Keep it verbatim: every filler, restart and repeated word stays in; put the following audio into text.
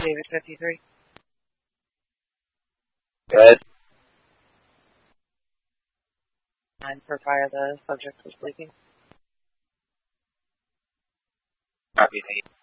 David fifty-three. Good. Nine for fire, the subject was sleeping. Copy, Nate.